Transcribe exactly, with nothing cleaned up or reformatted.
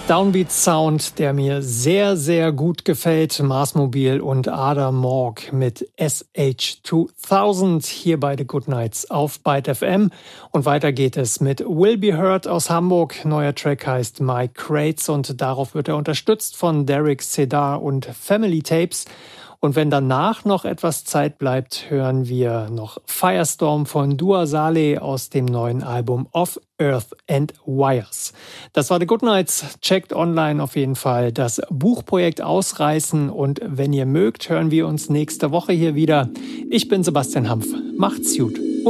Downbeat Sound, der mir sehr, sehr gut gefällt. Mars Mobil und Ada Morg mit S H zweitausend hier bei The Good Nights auf Byte F M. Und weiter geht es mit Will Be Heard aus Hamburg. Neuer Track heißt My Crates und darauf wird er unterstützt von Derek Cedar und Family Tapes. Und wenn danach noch etwas Zeit bleibt, hören wir noch Firestorm von Dua Saleh aus dem neuen Album Of Earth and Wires. Das war The Good Nights. Checkt online auf jeden Fall das Buchprojekt Ausreißen. Und wenn ihr mögt, hören wir uns nächste Woche hier wieder. Ich bin Sebastian Hampf. Macht's gut.